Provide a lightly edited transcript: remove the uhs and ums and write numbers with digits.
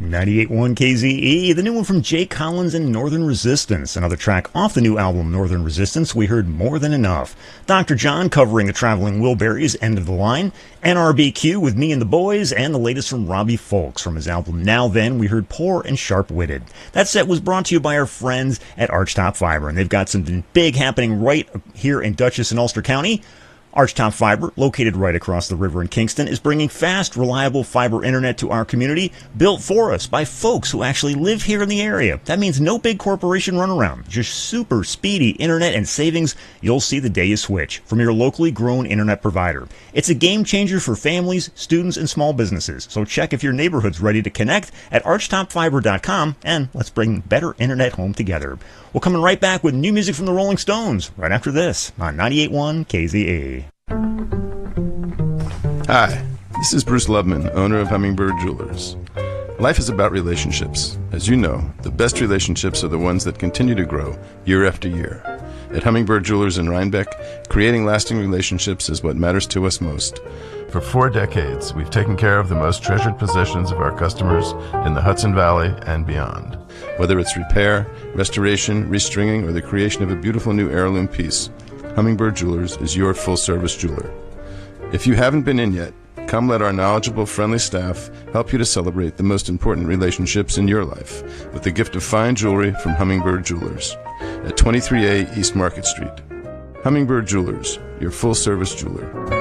98.1 KZE, the new one from Jay Collins and Northern Resistance. Another track off the new album Northern Resistance, we heard More Than Enough. Dr. John covering the Traveling Wilburys, End of the Line. NRBQ with Me and the Boys, and the latest from Robbie Folks. From his album Now Then, we heard Poor and Sharp-Witted. That set was brought to you by our friends at Archtop Fiber, and they've got something big happening right here in Dutchess and Ulster County. Archtop Fiber, located right across the river in Kingston, is bringing fast, reliable fiber internet to our community, built for us by folks who actually live here in the area. That means no big corporation runaround, just super speedy internet and savings you'll see the day you switch from your locally grown internet provider. It's a game changer for families, students, and small businesses. So check if your neighborhood's ready to connect at archtopfiber.com, and let's bring better internet home together. We're coming right back with new music from the Rolling Stones right after this on 98.1 KZA. Hi, this is Bruce Lubman, owner of Hummingbird Jewelers. Life is about relationships. As you know, the best relationships are the ones that continue to grow year after year. At Hummingbird Jewelers in Rhinebeck, creating lasting relationships is what matters to us most. For 4 decades, we've taken care of the most treasured possessions of our customers in the Hudson Valley and beyond. Whether it's repair, restoration, restringing, or the creation of a beautiful new heirloom piece, Hummingbird Jewelers is your full-service jeweler. If you haven't been in yet, come let our knowledgeable, friendly staff help you to celebrate the most important relationships in your life with the gift of fine jewelry from Hummingbird Jewelers at 23A East Market Street. Hummingbird Jewelers, your full-service jeweler.